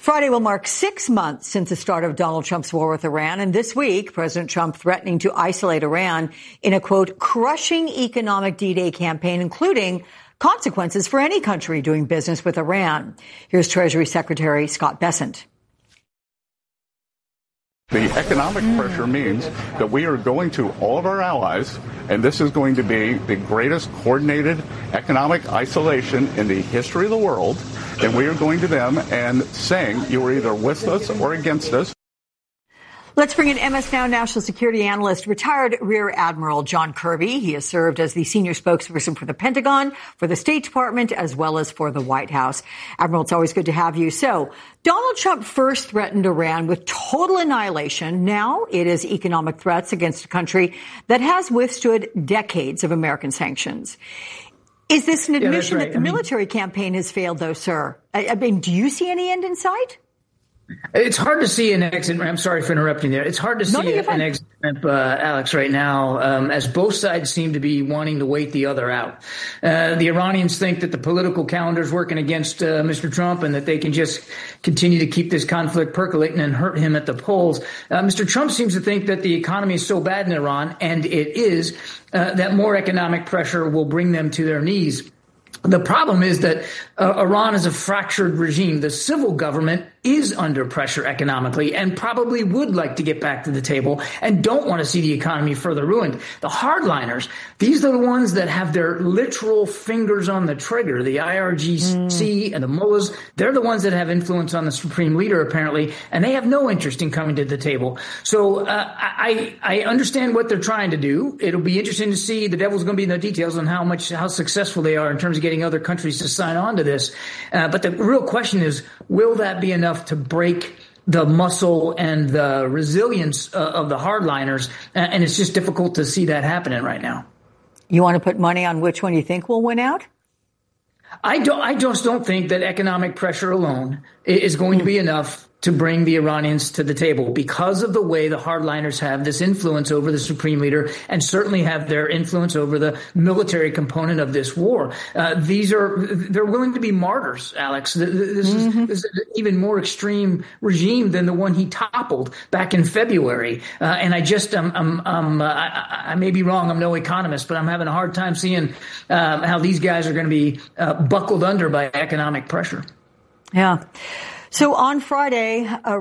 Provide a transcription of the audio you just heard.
Friday will mark 6 months since the start of Donald Trump's war with Iran. And this week, President Trump threatening to isolate Iran in a, quote, crushing economic D-Day campaign, including consequences for any country doing business with Iran. Here's Treasury Secretary Scott Bessent. The economic pressure means that we are going to all of our allies, and this is going to be the greatest coordinated economic isolation in the history of the world. And we are going to them and saying you are either with us or against us. Let's bring in MS Now national security analyst, retired Rear Admiral John Kirby. He has served as the senior spokesperson for the Pentagon, for the State Department, as well as for the White House. Admiral, it's always good to have you. So, Donald Trump first threatened Iran with total annihilation. Now it is economic threats against a country that has withstood decades of American sanctions. Is this an admission that the military campaign has failed, though, sir? I mean, do you see any end in sight? It's hard to see an exit. I'm sorry for interrupting there. It's hard to see an exit ramp, Alex, right now, as both sides seem to be wanting to wait the other out. The Iranians think that the political calendar is working against Mr. Trump and that they can just continue to keep this conflict percolating and hurt him at the polls. Mr. Trump seems to think that the economy is so bad in Iran, and it is, that more economic pressure will bring them to their knees. The problem is that Iran is a fractured regime. The civil government is under pressure economically and probably would like to get back to the table and don't want to see the economy further ruined. The hardliners, these are the ones that have their literal fingers on the trigger. The IRGC and the mullahs, they're the ones that have influence on the supreme leader, apparently, and they have no interest in coming to the table. So I understand what they're trying to do. It'll be interesting to see. The devil's going to be in the details on how successful they are in terms of getting other countries to sign on to this. But the real question is, will that be enough to break the muscle and the resilience of the hardliners? And it's just difficult to see that happening right now. You want to put money on which one you think will win out? I just don't think that economic pressure alone is going to be enough to bring the Iranians to the table because of the way the hardliners have this influence over the supreme leader and certainly have their influence over the military component of this war. They're willing to be martyrs, Alex. This is an even more extreme regime than the one he toppled back in February. And I may be wrong. I'm no economist, but I'm having a hard time seeing how these guys are going to be buckled under by economic pressure. Yeah. So on Friday,